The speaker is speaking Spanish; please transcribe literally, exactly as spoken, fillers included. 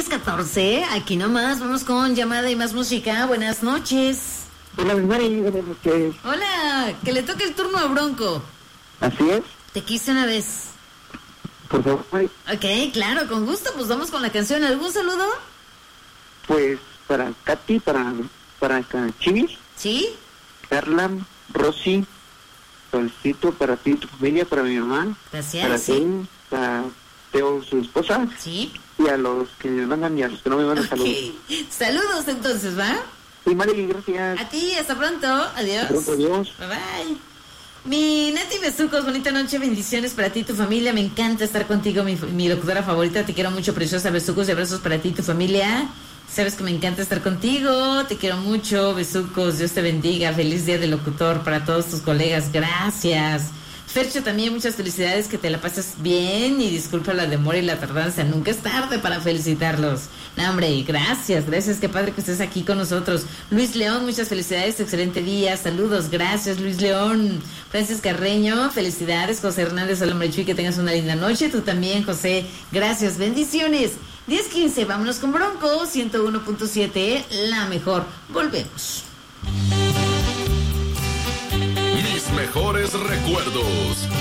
diez catorce, aquí nomás, vamos con llamada y más música. Buenas noches. Hola, mi Mari, buenas noches. Hola, que le toque el turno a Bronco. Así es. Te quise una vez. Por favor, Mari. Ok, claro, con gusto, pues vamos con la canción. ¿Algún saludo? Pues para Katy, para, para Chivis, ¿Sí? Carla, Rosy, Solcito, para ti, tu familia, para mi mamá. Gracias. Para sí. ti, para Teo, su esposa. Sí. Y a los que me mandan y a los que no me mandan saludos. Ok, saludos entonces, ¿va? Sí, Mari, gracias. A ti, hasta pronto. Adiós. Hasta pronto, adiós. Bye bye. Mi Nati Besucos, bonita noche, bendiciones para ti y tu familia. Me encanta estar contigo, mi, mi locutora favorita. Te quiero mucho, preciosa. Besucos y abrazos para ti y tu familia. Sabes que me encanta estar contigo. Te quiero mucho, besucos. Dios te bendiga. Feliz día del locutor para todos tus colegas. Gracias. Fercho, también muchas felicidades, que te la pases bien y disculpa la demora y la tardanza. Nunca es tarde para felicitarlos. No, hombre, gracias, gracias, qué padre que estés aquí con nosotros. Luis León, muchas felicidades, excelente día, saludos, gracias Luis León. Francis Carreño, felicidades. José Hernández, hola hombre chuy, que tengas una linda noche. Tú también, José, gracias, bendiciones. diez quince, vámonos con Bronco, ciento uno punto siete, la mejor. Volvemos. Mis mejores recuerdos,